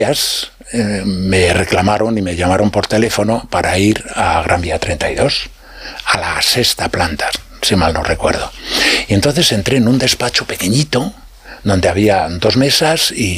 me reclamaron y me llamaron por teléfono para ir a Gran Vía 32, a la sexta planta, si mal no recuerdo. Y entonces entré en un despacho pequeñito, donde había 2 mesas y